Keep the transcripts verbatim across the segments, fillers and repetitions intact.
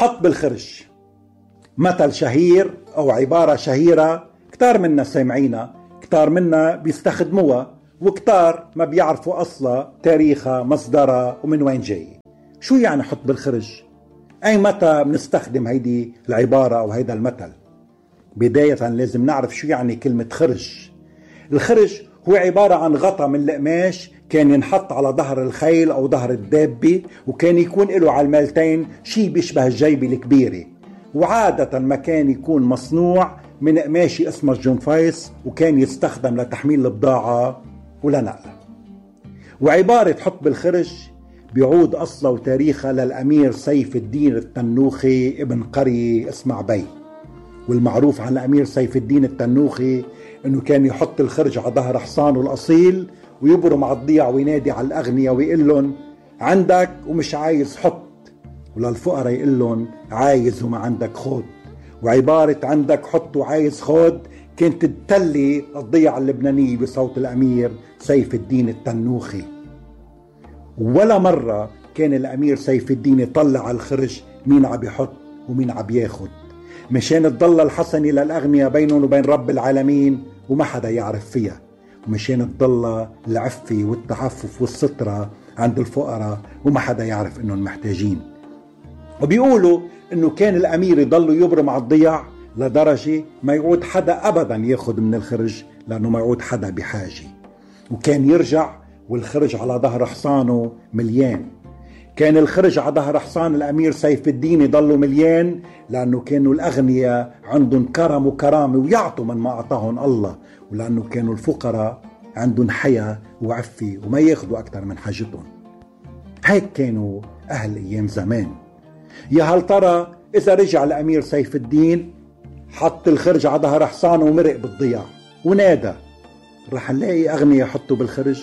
حط بالخرج مثل شهير أو عبارة شهيرة كتار منا سامعينها، كتار منا بيستخدموها، وكتار ما بيعرفوا أصلا تاريخها مصدرها ومن وين جاي. شو يعني حط بالخرج؟ أي متى بنستخدم هيدي العبارة أو هيدا المثل؟ بداية لازم نعرف شو يعني كلمة خرج. الخرج هو عبارة عن غطا من القماش كان ينحط على ظهر الخيل أو ظهر الدابة، وكان يكون له على المالتين شي بيشبه الجيبة الكبيرة، وعادة ما كان يكون مصنوع من قماشي اسمه الجنفايس، وكان يستخدم لتحميل البضاعة ولنقلها. وعبارة حط بالخرج بيعود أصله وتاريخها للأمير سيف الدين التنوخي ابن قرية اسمع بي. والمعروف عن الأمير سيف الدين التنوخي أنه كان يحط الخرج على ظهر حصانه الأصيل ويبرم على الضيع وينادي على الأغنياء ويقول لهم عندك ومش عايز حط، وللفقراء يقول لهم عايز وما عندك خود. وعبارة عندك حط وعايز خود كانت تتلي الضيعة اللبنانية بصوت الأمير سيف الدين التنوخي. ولا مرة كان الأمير سيف الدين يطلع على الخرج مين عم يحط ومين عم ياخد، مشان تضل الحسنة للأغنياء بينهم وبين رب العالمين وما حدا يعرف فيها، ومشان تضل العفة والتعفف والسترة عند الفقراء وما حدا يعرف انهم محتاجين. وبيقولوا انه كان الأمير يضل يبرم على الضيع لدرجة ما يعود حدا أبدا ياخد من الخرج، لأنه ما يعود حدا بحاجة. وكان يرجع والخرج على ظهر حصانه مليان. كان الخرج على ظهر حصان الأمير سيف الدين يضلوا مليان، لأنه كانوا الأغنياء عندهم كرم وكرامة ويعطوا من ما أعطاهم الله، ولأنه كانوا الفقراء عندهم حياة وعفة وما ياخدوا أكثر من حاجتهم. هيك كانوا أهل أيام زمان. يا هل ترى إذا رجع الأمير سيف الدين حط الخرج على ظهر حصانه ومرق بالضياع ونادى، رح نلاقي أغنياء يحطوا بالخرج؟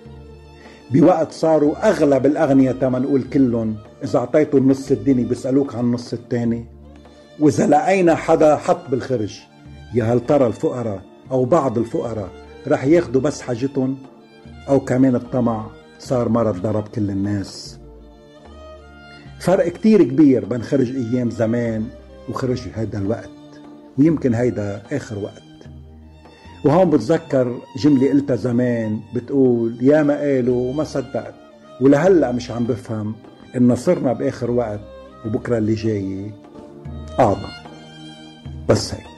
بوقت صاروا أغلب الأغنياء تما نقول كلهم إذا أعطيتوا النص الديني بيسألوك عن النص التاني. وإذا لقينا حدا حط بالخرج، يا هل ترى الفقراء أو بعض الفقراء رح ياخدوا بس حاجتهم، أو كمان الطمع صار مرض ضرب كل الناس؟ فرق كتير كبير بين خرج أيام زمان وخرج هيدا الوقت، ويمكن هيدا آخر وقت. وهون بتذكر جملة قلتها زمان بتقول يا ما قالوا وما صدقت، ولهلأ مش عم بفهم إن صرنا بآخر وقت وبكرة اللي جاي أعظم. بس هيك.